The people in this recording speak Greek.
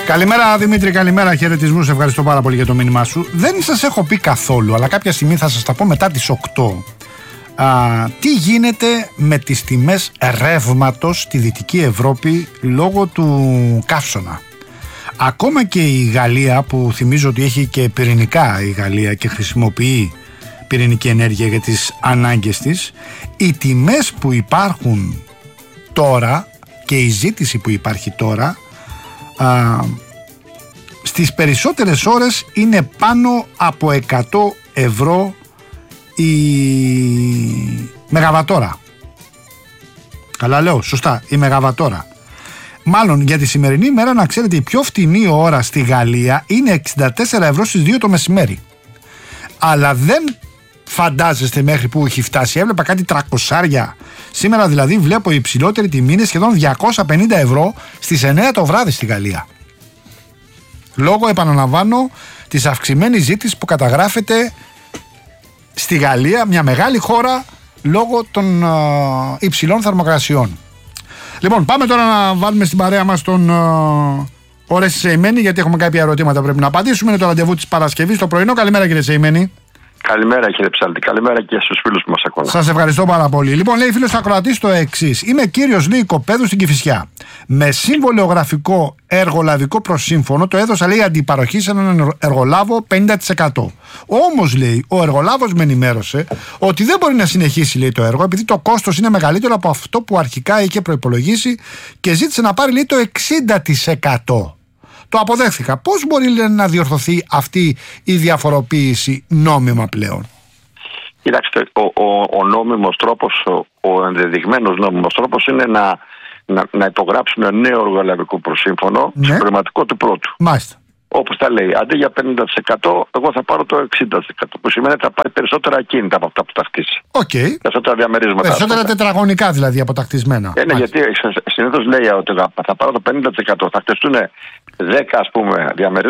Καλημέρα Δημήτρη, καλημέρα, χαιρετισμούς, ευχαριστώ πάρα πολύ για το μήνυμά σου. Δεν σας έχω πει καθόλου, αλλά κάποια στιγμή θα σας τα πω μετά τις 8. Τι γίνεται με τις τιμές ρεύματος στη Δυτική Ευρώπη λόγω του καύσωνα. Ακόμα και η Γαλλία, που θυμίζω ότι έχει και πυρηνικά η Γαλλία και χρησιμοποιεί πυρηνική ενέργεια για τις ανάγκες της, οι τιμές που υπάρχουν τώρα και η ζήτηση που υπάρχει τώρα στις περισσότερες ώρες είναι πάνω από 100 ευρώ η μεγαβατόρα. Καλά λέω, σωστά, η μεγαβατόρα. Μάλλον για τη σημερινή ημέρα, να ξέρετε, η πιο φτηνή ώρα στη Γαλλία είναι 64 ευρώ στις 2 το μεσημέρι. Αλλά δεν φαντάζεστε μέχρι που έχει φτάσει. Έβλεπα κάτι 300. Σήμερα δηλαδή βλέπω η υψηλότερη τιμή είναι σχεδόν 250 ευρώ στις 9 το βράδυ στη Γαλλία. Λόγω, επαναλαμβάνω, της αυξημένης ζήτησης που καταγράφεται στη Γαλλία, μια μεγάλη χώρα, λόγω των υψηλών θερμοκρασιών. Λοιπόν, πάμε τώρα να βάλουμε στην παρέα μας τον Ορέστη Σεϊμένη, γιατί έχουμε κάποια ερωτήματα που πρέπει να απαντήσουμε. Είναι το ραντεβού της Παρασκευής το πρωινό. Καλημέρα κύριε Σεϊμένη. Καλημέρα κύριε Ψάλτη, καλημέρα και στους φίλους που μας ακούνε. Σας ευχαριστώ πάρα πολύ. Λοιπόν, λέει φίλος ακροατής το εξής. Είμαι κύριος λέει οικοπαίδου στην Κηφισιά. Με συμβολιογραφικό εργολαβικό προσύμφωνο το έδωσα λέει αντιπαροχή σε έναν εργολάβο 50%. Όμως λέει ο εργολάβος με ενημέρωσε ότι δεν μπορεί να συνεχίσει λέει το έργο επειδή το κόστος είναι μεγαλύτερο από αυτό που αρχικά είχε προϋπολογίσει και ζήτησε να πάρει λέει το 60%. Το αποδέχθηκα. Πώς μπορεί λέει, να διορθωθεί αυτή η διαφοροποίηση νόμιμα πλέον? Κοιτάξτε, ο νόμιμος τρόπος, ο ενδεδειγμένος νόμιμος τρόπος είναι να υπογράψουμε ένα νέο εργολαβικό προσύμφωνο συμπληρωματικό του πρώτου. Μάλιστα. Όπως τα λέει, αντί για 50%, εγώ θα πάρω το 60%. Που σημαίνει ότι θα πάρει περισσότερα ακίνητα από αυτά που τα χτίσει. Okay. Περισσότερα διαμερίσματα. Περισσότερα τετραγωνικά δηλαδή από τα χτισμένα. Ναι, γιατί συνήθως λέει ότι θα πάρω το 50%. Θα χτιστούν 10 ας πούμε διαμερίσματα.